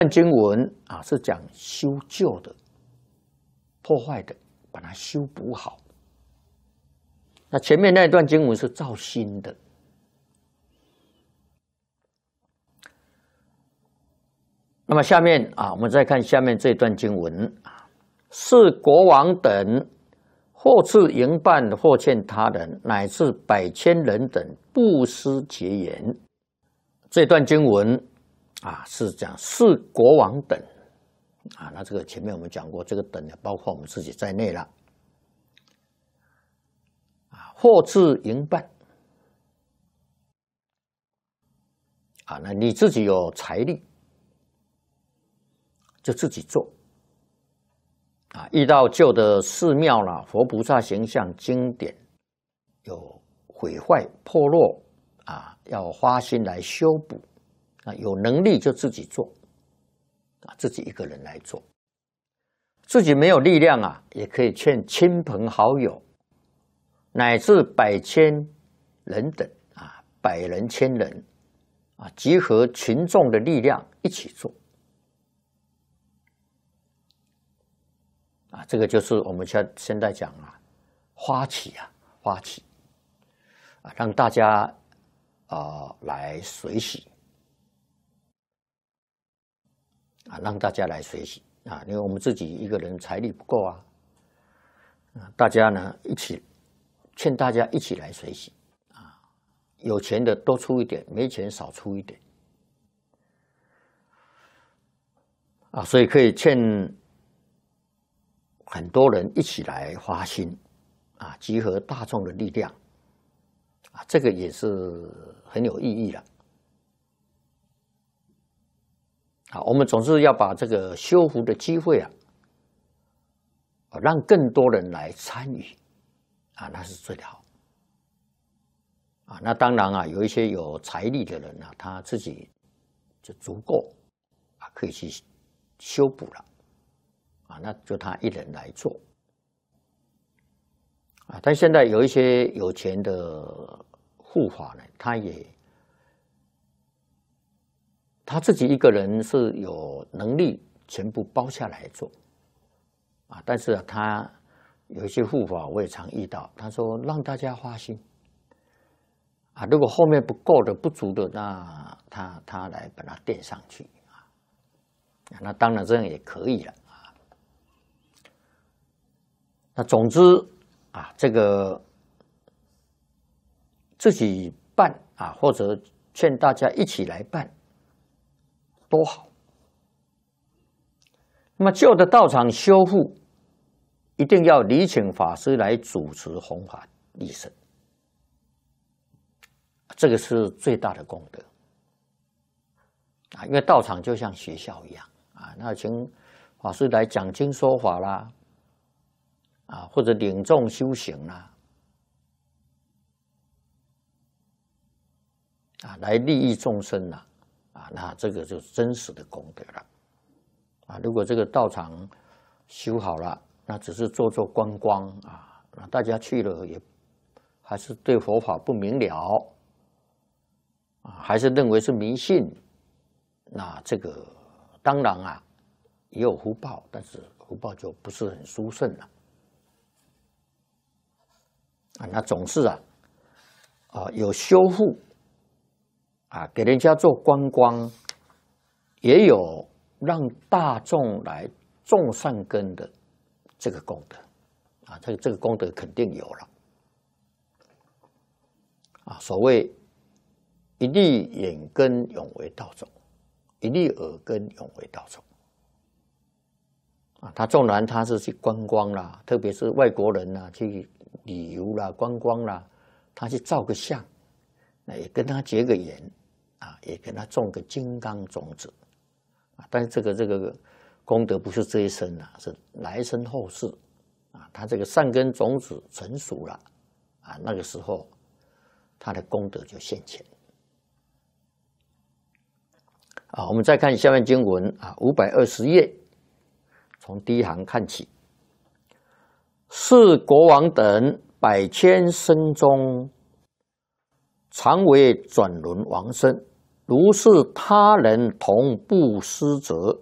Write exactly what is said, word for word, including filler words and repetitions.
经文啊是讲修旧的、破坏的，把它修补好。那前面那段经文是造新的。那么下面啊，我们再看下面这段经文啊，是国王等或赐营办，或欠他人，乃至百千人等不思结言。这段经文啊是讲是国王等啊，那这个前面我们讲过，这个等呢包括我们自己在内了。或赐营办啊，那你自己有财力，就自己做啊。遇到旧的寺庙啦、佛菩萨形象、经典有毁坏破落啊，要花心来修补啊。有能力就自己做啊，自己一个人来做。自己没有力量啊，也可以劝亲朋好友。乃至百千人等啊，百人、千人啊，集合群众的力量一起做啊，这个就是我们现现在讲啊，发起啊，发起啊，让大家啊、呃、来随喜啊，让大家来随喜啊，因为我们自己一个人财力不够啊，啊，大家呢一起。劝大家一起来随喜啊，有钱的多出一点，没钱少出一点啊，所以可以劝很多人一起来发心啊，集合大众的力量啊，这个也是很有意义的啊。我们总是要把这个修福的机会啊，让更多人来参与。啊，那是最好啊。那当然啊，有一些有财力的人啊，他自己就足够啊，可以去修补了啊。那就他一人来做啊。但现在有一些有钱的护法呢，他也他自己一个人是有能力全部包下来做啊，但是、啊、他。有一些护法我也常遇到，他说让大家花心啊，如果后面不够的、不足的，那他他来把它垫上去啊，那当然这样也可以了啊。那总之啊，这个自己办啊，或者劝大家一起来办，多好。那么旧的道场修复。一定要礼请法师来主持弘法利生，这个是最大的功德啊！因为道场就像学校一样啊，那请法师来讲经说法啦，啊，或者领众修行啦，啊，来利益众生啦，啊，那这个就是真实的功德了啊！如果这个道场修好了，那只是做做观光啊，那大家去了也还是对佛法不明了啊，还是认为是迷信。那这个当然啊也有福报，但是福报就不是很殊胜了啊。那总是啊啊有修复啊，给人家做观光，也有让大众来种善根的。这个功德啊，这个这个功德肯定有了啊。所谓一粒眼根永为道种，一粒耳根永为道种啊。他纵然他是去观光啦，特别是外国人啦，去旅游啦、观光啦，他去照个相，那也跟他结个缘啊，也跟他种个金刚种子啊。但是这个这个。功德不是这一生啊，是来生后世啊。他这个善根种子成熟了啊，那个时候他的功德就现前啊。我们再看下面经文啊，五百二十页，从第一行看起。是国王等百千生中，常为转轮王身， 如是他人同布施者，